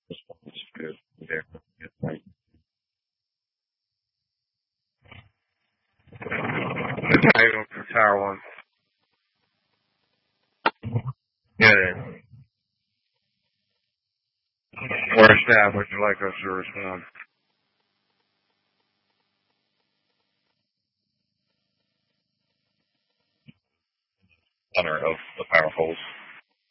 Response is good. Yeah. Good point. How you doing for Tower 1? Yeah, yeah. Where's that? Would you like us to respond? Center of the power holes.